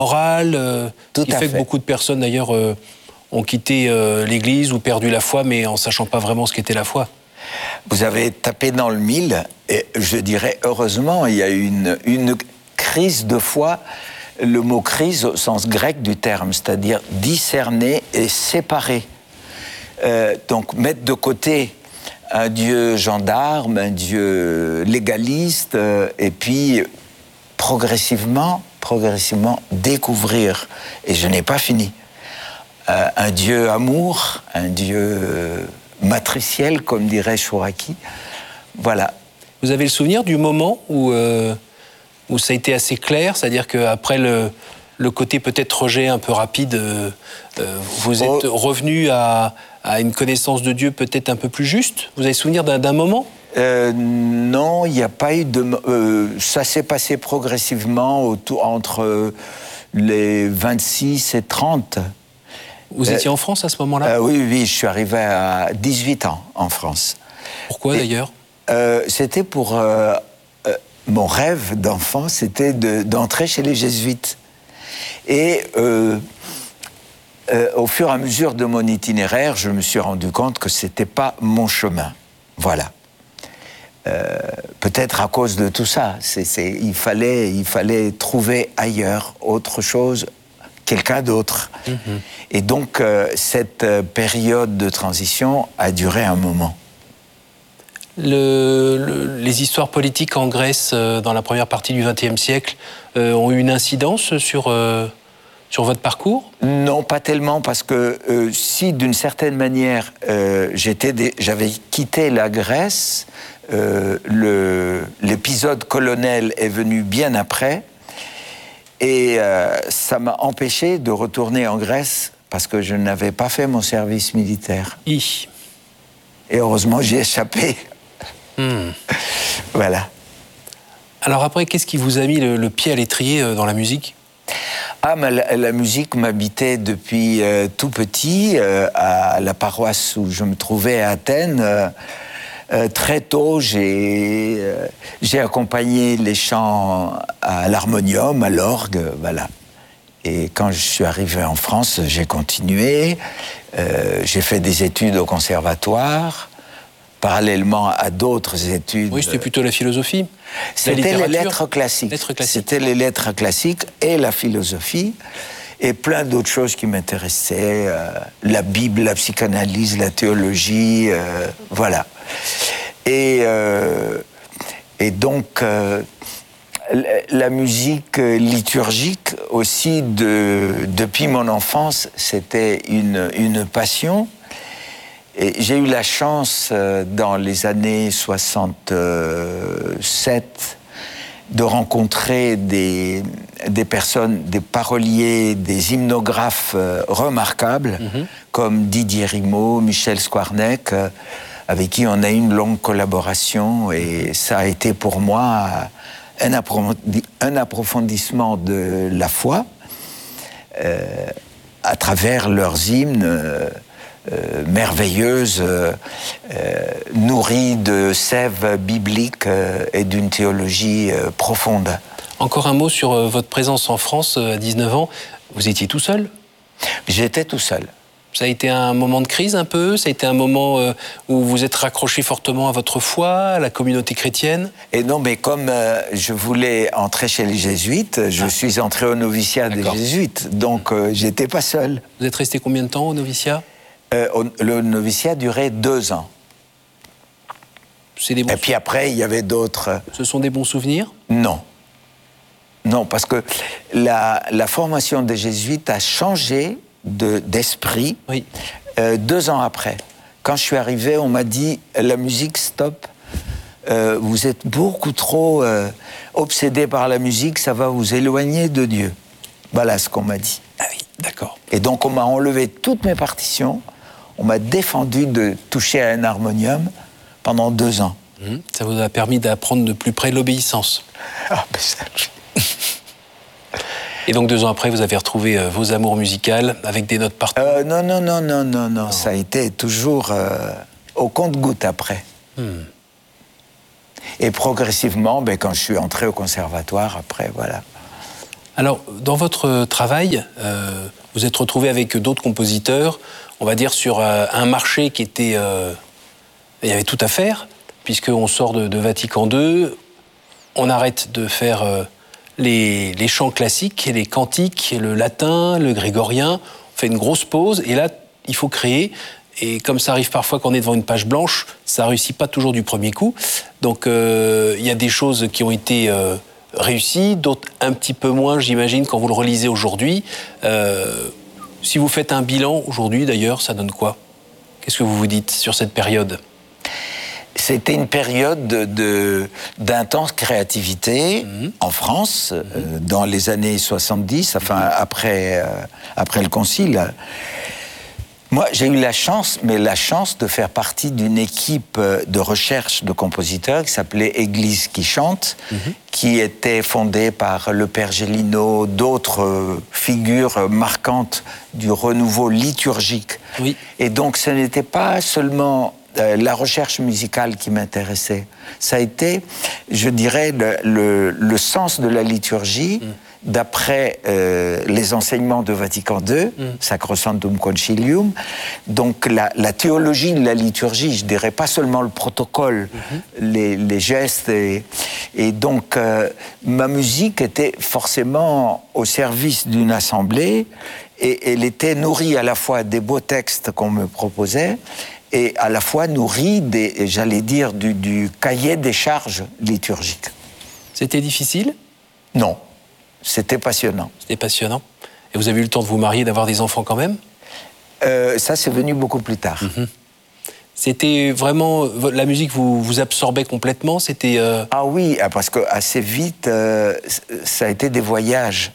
morale, Tout qui à fait que fait. beaucoup de personnes, d'ailleurs, ont quitté l'Église ou perdu la foi, mais en sachant pas vraiment ce qu'était la foi. Vous avez tapé dans le mille, et je dirais heureusement, il y a eu une crise de foi, le mot crise au sens grec du terme, c'est-à-dire discerner et séparer. Donc mettre de côté un Dieu gendarme, un Dieu légaliste, et puis progressivement découvrir, et je n'ai pas fini, un Dieu amour, un Dieu matriciel, comme dirait Chouraki. Voilà. Vous avez le souvenir du moment où ça a été assez clair, c'est-à-dire qu'après le côté peut-être rejet un peu rapide, vous êtes revenu à une connaissance de Dieu peut-être un peu plus juste? Vous avez souvenir d'un moment? Non, il n'y a pas eu de... ça s'est passé progressivement entre les 26 et 30. Vous étiez en France à ce moment-là? Oui, je suis arrivé à 18 ans en France. Pourquoi d'ailleurs? C'était pour... mon rêve d'enfant, c'était d'entrer chez les jésuites. Et au fur et à mesure de mon itinéraire, je me suis rendu compte que ce n'était pas mon chemin. Voilà. Peut-être à cause de tout ça. Il fallait trouver ailleurs autre chose, quelqu'un d'autre. Et donc, cette période de transition a duré un moment. Les histoires politiques en Grèce dans la première partie du XXe siècle ont eu une incidence sur votre parcours? Non, pas tellement, parce que si d'une certaine manière j'avais quitté la Grèce, l'épisode colonel est venu bien après, et ça m'a empêché de retourner en Grèce parce que je n'avais pas fait mon service militaire. Et heureusement, j'y ai échappé. Voilà. Alors après, qu'est-ce qui vous a mis le pied à l'étrier dans la musique? La musique m'habitait depuis tout petit, à la paroisse où je me trouvais à Athènes. Très tôt, j'ai accompagné les chants à l'harmonium, à l'orgue, voilà. Et quand je suis arrivé en France, j'ai continué. J'ai fait des études au conservatoire, parallèlement à d'autres études. Oui, c'était plutôt la philosophie. C'était les lettres classiques. C'était les lettres classiques et la philosophie, et plein d'autres choses qui m'intéressaient, la Bible, la psychanalyse, la théologie, voilà. Et donc, la musique liturgique aussi, depuis mon enfance, c'était une passion. Et j'ai eu la chance, dans les années 67, de rencontrer des personnes, des paroliers, des hymnographes remarquables, comme Didier Rimaud, Michel Skwarnek, avec qui on a eu une longue collaboration. Et ça a été pour moi un approfondissement de la foi à travers leurs hymnes merveilleuses, nourries de sève biblique et d'une théologie profonde. Encore un mot sur votre présence en France à 19 ans. Vous étiez tout seul? J'étais tout seul. Ça a été un moment de crise un peu? Ça a été un moment où vous êtes raccroché fortement à votre foi, à la communauté chrétienne? Et non, mais comme je voulais entrer chez les jésuites, je suis entré au noviciat des jésuites, donc j'étais pas seul. Vous êtes resté combien de temps au noviciat? Le noviciat durait 2 ans. C'est des bons Et puis après, il y avait d'autres... Ce sont des bons souvenirs? Non. Non, parce que la formation des jésuites a changé d'esprit 2 ans après. Quand je suis arrivé, on m'a dit « La musique, stop. Vous êtes beaucoup trop obsédé par la musique, ça va vous éloigner de Dieu. » Voilà ce qu'on m'a dit. Ah oui, d'accord. Et donc, on m'a enlevé toutes mes partitions. On m'a défendu de toucher à un harmonium pendant 2 ans. Ça vous a permis d'apprendre de plus près l'obéissance. Ah, ben ça... Et donc 2 ans après, vous avez retrouvé vos amours musicales avec des notes partout? Non. Ça a été toujours au compte-gouttes après. Et progressivement, quand je suis entré au conservatoire, après, voilà. Alors, dans votre travail, vous êtes retrouvé avec d'autres compositeurs, on va dire sur un marché qui était... il y avait tout à faire, puisqu'on sort de Vatican II, on arrête de faire les chants classiques, les cantiques, le latin, le grégorien, on fait une grosse pause, et là, il faut créer, et comme ça arrive parfois quand on est devant une page blanche, ça ne réussit pas toujours du premier coup, donc il y a des choses qui ont été réussies, d'autres un petit peu moins, j'imagine, quand vous le relisez aujourd'hui. Si vous faites un bilan aujourd'hui, d'ailleurs, ça donne quoi? Qu'est-ce que vous vous dites sur cette période? C'était une période d'intense créativité en France, dans les années 70, enfin après le Concile. Moi, j'ai eu la chance de faire partie d'une équipe de recherche de compositeurs qui s'appelait Église qui chante, qui était fondée par le Père Gélineau, d'autres figures marquantes du renouveau liturgique. Oui. Et donc, ce n'était pas seulement la recherche musicale qui m'intéressait. Ça a été, je dirais, le sens de la liturgie d'après les enseignements de Vatican II, Sacrosanctum Concilium. Donc la théologie de la liturgie, je dirais pas seulement le protocole, les gestes. Et donc ma musique était forcément au service d'une assemblée, et elle était nourrie à la fois des beaux textes qu'on me proposait, et à la fois nourrie j'allais dire, du cahier des charges liturgiques. C'était difficile? Non, c'était passionnant. C'était passionnant. Et vous avez eu le temps de vous marier, d'avoir des enfants quand même? Ça, c'est venu beaucoup plus tard. C'était vraiment... La musique vous absorbait complètement? C'était... Ah oui, parce que assez vite, ça a été des voyages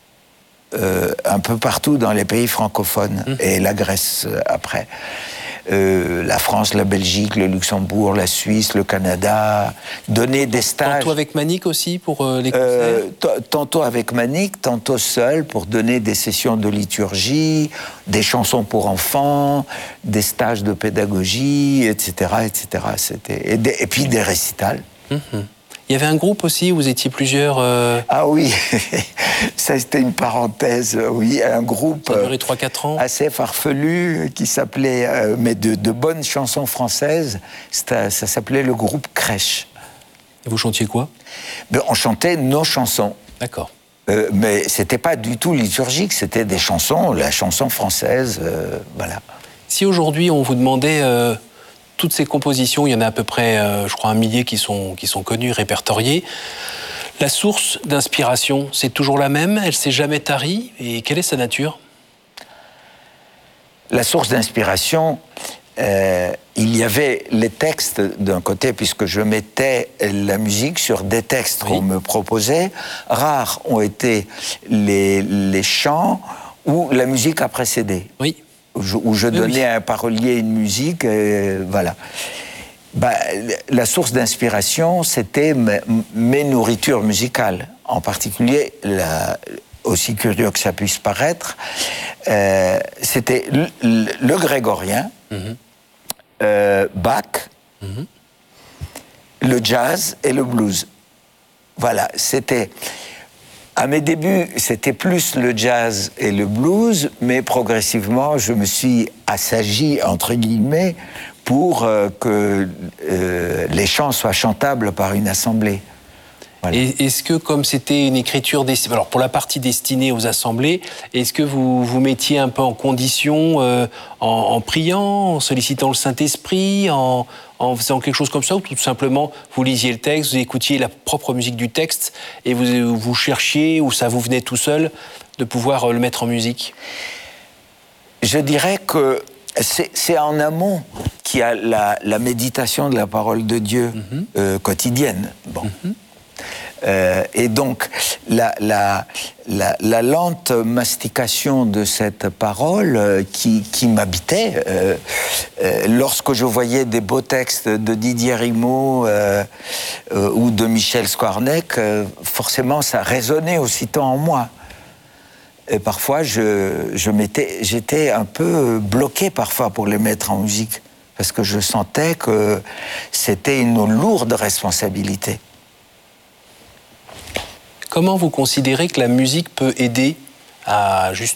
un peu partout dans les pays francophones, et la Grèce après. La France, la Belgique, le Luxembourg, la Suisse, le Canada, donner des stages. Tantôt avec Manic aussi pour les concerts? Tantôt avec Manic, tantôt seul pour donner des sessions de liturgie, des chansons pour enfants, des stages de pédagogie, etc. etc. Et puis des récitals. Il y avait un groupe aussi où vous étiez plusieurs... Ah oui, ça c'était une parenthèse, oui, un groupe ça a duré 3-4 ans. Assez farfelu qui s'appelait, mais de bonnes chansons françaises, ça s'appelait le groupe Crèche. Et vous chantiez quoi? On chantait nos chansons. D'accord. Mais c'était pas du tout liturgique, c'était des chansons, la chanson française, voilà. Si aujourd'hui on vous demandait... toutes ces compositions, il y en a à peu près, je crois, 1 millier qui sont connues, répertoriées. La source d'inspiration, c'est toujours la même? Elle s'est jamais tarie? Et quelle est sa nature? La source d'inspiration, il y avait les textes d'un côté, puisque je mettais la musique sur des textes qu'on me proposait. Rares ont été les chants où la musique a précédé. Oui. Où je donnais à un parolier une musique, voilà. La source d'inspiration, c'était mes nourritures musicales. En particulier, aussi curieux que ça puisse paraître, c'était le grégorien, Bach, le jazz et le blues. Voilà, c'était... À mes débuts, c'était plus le jazz et le blues, mais progressivement, je me suis assagi, entre guillemets, pour que les chants soient chantables par une assemblée. Voilà. Et est-ce que, comme c'était une écriture... Alors, pour la partie destinée aux assemblées, est-ce que vous vous mettiez un peu en condition, en priant, en sollicitant le Saint-Esprit, en faisant quelque chose comme ça, ou tout simplement, vous lisiez le texte, vous écoutiez la propre musique du texte, et vous cherchiez, ou ça vous venait tout seul, de pouvoir le mettre en musique? Je dirais que c'est en amont qu'il y a la méditation de la parole de Dieu quotidienne. Bon. Et donc, la lente mastication de cette parole qui m'habitait, lorsque je voyais des beaux textes de Didier Rimaud ou de Michel Skwarnek, forcément ça résonnait aussitôt en moi. Et parfois, j'étais un peu bloqué parfois pour les mettre en musique, parce que je sentais que c'était une lourde responsabilité. comment vous considérez que la musique peut aider à